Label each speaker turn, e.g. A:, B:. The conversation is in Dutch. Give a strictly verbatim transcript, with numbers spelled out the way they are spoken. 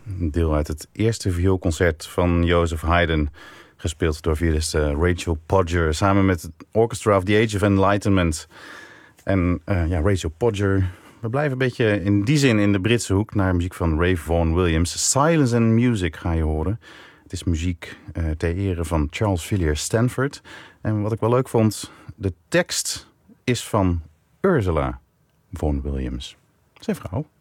A: Een deel uit het eerste vioolconcert van Joseph Haydn, gespeeld door violiste Rachel Podger, samen met het Orchestra of the Age of Enlightenment. En uh, ja, Rachel Podger, we blijven een beetje in die zin in de Britse hoek naar muziek van Ray Vaughan Williams. Silence and Music ga je horen. Het is muziek uh, ter ere van Charles Villiers Stanford. En wat ik wel leuk vond, de tekst is van Ursula Vaughan Williams, zijn vrouw.